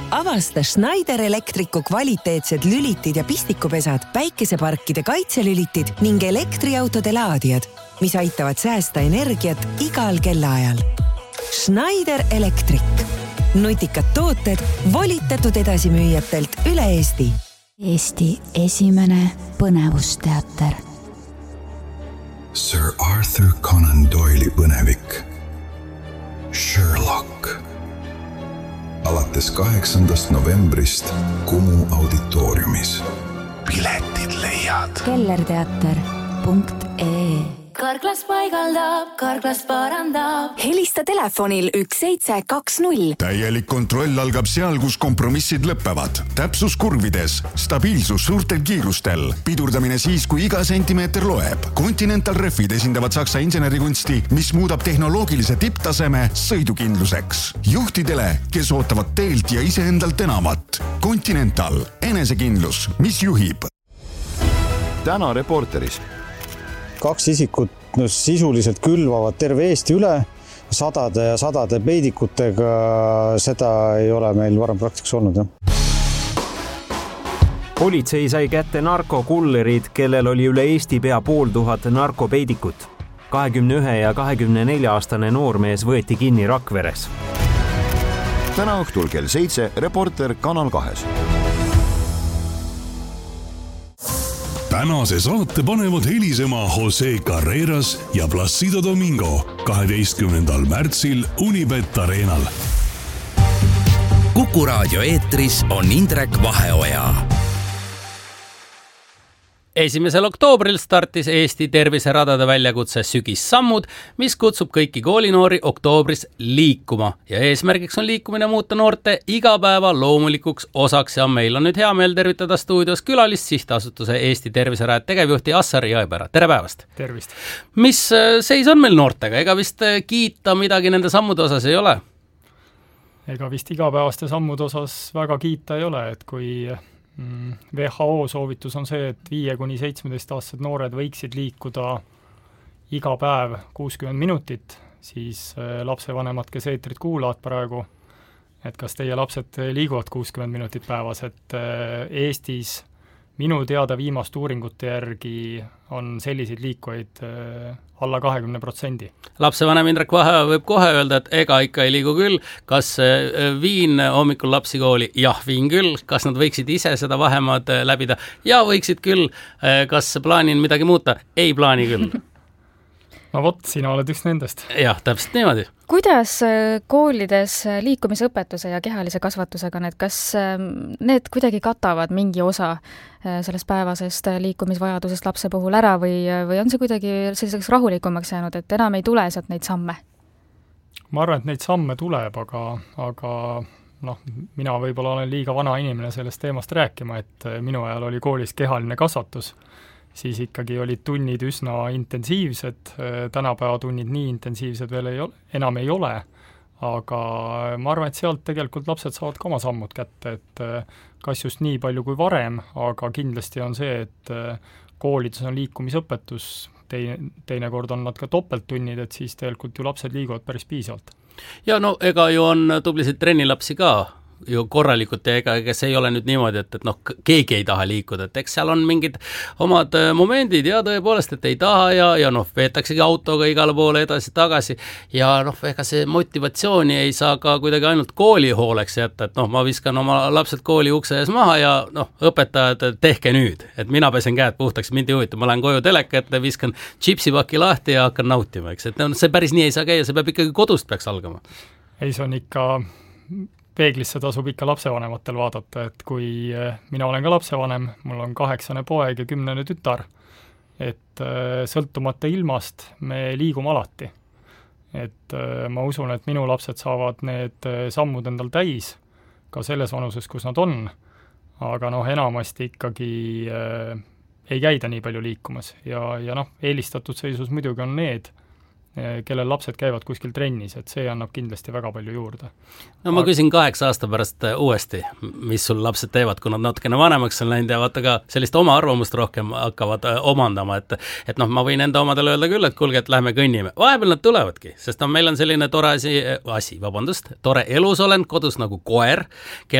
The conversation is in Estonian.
Avasta Schneider Electricu kvaliteetsed lülitid ja pistikupesad, päikeseparkide kaitselülitid ning elektriautode laadijad, mis aitavad säästa energiat igal kellaajal. Schneider Electric. Nutikad tooted volitatud edasimüüjatelt üle Eesti. Eesti esimene põnevusteater. Sir Arthur Conan Doyle'i põnevik Sherlock. Alates 8. novembrist Kumu auditooriumis. Piletid leiad kellerteater.ee. Karklas paigaldab, Karklas parandab. Helista telefonil 1720. Täielik kontroll algab seal, kus kompromissid lõppevad. Täpsus kurvides, stabiilsus suurtel kiirustel, pidurdamine siis, kui iga sentimeeter loeb. Continental Refid esindavad Saksa insenerikunsti, mis muudab tehnoloogilise tipptaseme sõidukindluseks. Juhtidele, kes ootavad teelt ja iseendalt enamat. Continental, enesekindlus, mis juhib. Täna Reporteris. 2 isikut sisuliselt külvavad terve Eesti üle, sadade ja sadade peidikutega, seda ei ole meil varem praktikas olnud. Politsei sai kätte narkokullerid, kellel oli üle Eesti pea 500 narkopeidikut. 21 ja 24-aastane noormees võeti kinni Rakveres. Täna õhtul kell 7 Reporter Kanal 2. Tänase saate panevad helisema Jose Carreras ja Placido Domingo 12. märtsil Unibet Arenal. Kuku raadio eetris on Indrek Vaheoja. 1. oktoobril startis Eesti terviseradade väljakutse Sügissammud, mis kutsub kõiki koolinoori oktoobris liikuma. Ja eesmärgiks on liikumine muuta noorte igapäeva loomulikuks osaks ja meil on nüüd hea meel tervitada stuudios külalist sihtasutuse Eesti terviserajad tegevjuhti Assar Jõepära. Tere päevast! Tervist! Mis seis on meil noortega? Ega vist kiita midagi nende sammude osas ei ole? Ega vist igapäevaste sammude osas väga kiita ei ole, et kui WHO soovitus on see, et 5–17-aastased noored võiksid liikuda iga päev 60 minutit, siis lapsevanemad, kes eetrit kuulavad praegu, et kas teie lapsed liiguvad 60 minutit päevas, et Eestis minu teada viimast uuringute järgi on selliseid liikujaid alla 20%. Lapsevanem Indrek Vaheoja võib kohe öelda, et ega ikka ei liigu küll. Kas viin hommikul lapsi kooli? Jah, viin küll. Kas nad võiksid ise seda vahemaad läbida? Ja võiksid küll. Kas plaanin midagi muuta? Ei plaani küll. No vot, sina oled üks nendest. Jah, täpselt niimoodi. Kuidas koolides liikumisõpetuse ja kehalise kasvatusega kas need kuidagi katavad mingi osa sellest päevasest liikumisvajadusest lapse puhul ära või on see kuidagi selliseks rahulikumaks jäänud, et enam ei tule sealt neid samme? Ma arvan, et neid samme tuleb, aga mina võib-olla olen liiga vana inimene sellest teemast rääkima, et minu ajal oli koolis kehaline kasvatus, siis ikkagi olid tunnid üsna intensiivsed, tänapäeva tunnid nii intensiivsed veel enam ei ole, aga ma arvan, et sealt tegelikult lapsed saavad ka oma sammud kätte, et kas just nii palju kui varem, aga kindlasti on see, et koolides on liikumisõpetus, teinekord on nad ka topelttunnid, et siis tegelikult ju lapsed liiguvad päris piisavalt. Ja ega ju on tublisid trennilapsi ka ju korralikult ja ega kes ei ole nüüd niimoodi, et keegi ei taha liikuda, et eks seal on mingid omad momendid ja tõepoolest, et ei taha ja veetaksegi autoga igale poole edasi-tagasi ja ega see motivatsiooni ei saa ka kuidagi ainult kooli hooleks jätta, et ma viskan oma lapsed kooli ukse ees maha ja õpetajad, tehke nüüd, et mina pesen käed puhtaks, mind ei huvita, ma lähen koju teleka ette, viskan chipsipaki lahti ja hakkan nautima, eks, et see päris nii ei saa käia, see peab ikkagi kodust peaks algama. Ei, see on ikka peeglisse tasub ikka lapsevanematel vaadata, et kui mina olen ka lapsevanem, mul on 8 poeg ja 10 tütar, et sõltumata ilmast me liigume alati. Et ma usun, et minu lapsed saavad need sammud endal täis, ka selles vanuses, kus nad on, aga enamasti ikkagi ei käida nii palju liikumas ja eelistatud seisus muidugi on need, kellel lapsed käivad kuskil trennis, et see annab kindlasti väga palju juurde. Ma küsin 8 aasta pärast uuesti, mis sul lapsed teevad, kui nad natukene vanemaks on läinud ja vaata ka sellist oma arvamust rohkem hakkavad omandama, et ma võin enda omadele öelda küll, et kuulge, et lähme kõnnime. Vahepeal nad tulevadki, sest meil on selline tore elus olen kodus nagu koer,